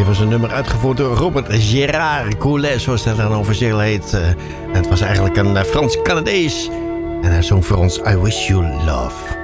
Dit was een nummer uitgevoerd door Robert Gérard Goulet, zoals dat dan officieel heet. Het was eigenlijk een Frans-Canadees. En hij zong voor ons I Wish You Love.